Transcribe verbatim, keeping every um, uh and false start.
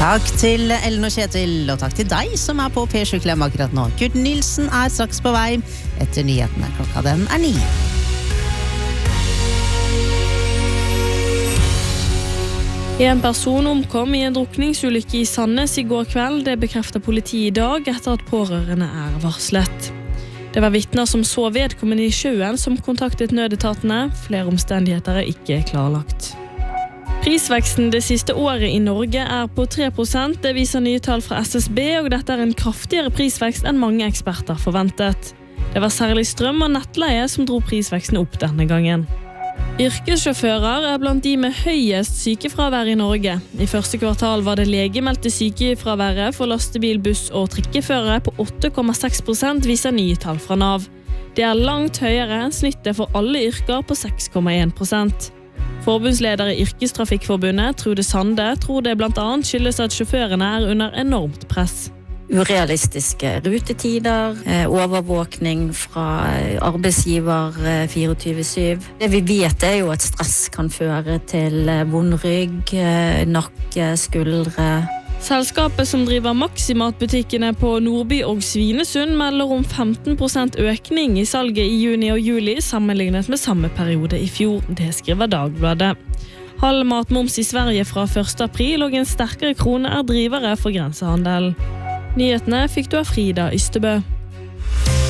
Takk til Ellen og Kjetil, og takk til deg som er på P sju Klem akkurat nå. Kurt Nilsen er straks på vei etter nyhetene. Klokka den er ni. En person omkom i en drukningsulykke i Sandnes i går kveld. Det bekrefter politiet i dag etter at pårørende er varslet. Det var vittner som så vedkommende i sjøen som kontaktet nødetatene. Flere omstendigheter er ikke klarlagt. Prisveksten det siste året i Norge er på tre prosent. Det viser nye tall fra S S B, og dette er en kraftigere prisvekst enn mange eksperter forventet. Det var særlig strøm og nettleie som dro prisveksten opp denne gangen. Yrkessjåfører er blant de med høyest sykefravær i Norge. I første kvartal var det legemeldte sykefraværet for lastebil, buss og trikkeførere på åtte komma seks prosent, viser nye tall fra Nav. Det er langt høyere enn snittet for alle yrker på seks komma en prosent. Forbundsleder i Yrkestrafikkforbundet, Trude Sande, tror det blant annet skyldes at sjåførene er under enormt press. Urealistiske rutetider, overvåkning fra arbeidsgiver tjuefire syv. Det vi vet er jo at stress kan føre til vond rygg, nakke, skuldre. Selskapet som driver Maximat-butikkene på Nordby og Svinesund melder om femten prosent økning i salget i juni og juli sammenlignet med samme periode i fjor. Det skriver Dagbladet. Halv matmoms i Sverige fra første april og en sterkere krone er drivere for grensehandel. Nyhetene fikk du av Frida Ystebø.